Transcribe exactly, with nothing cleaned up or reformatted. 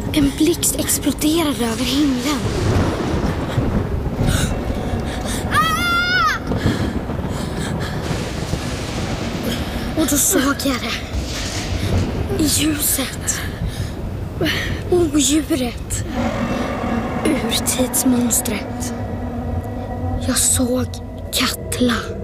En blixt exploderade över himlen. Ah! Och då såg jag det. I ljuset. Odjuret. Urtidsmonstret. Jag såg Katla.